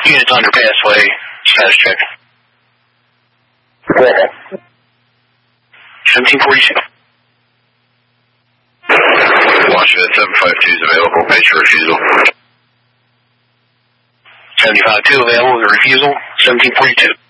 Units under passway. Status check. 1742. Washington 752 is available. Base your refusal. 752 available with a refusal. 1742.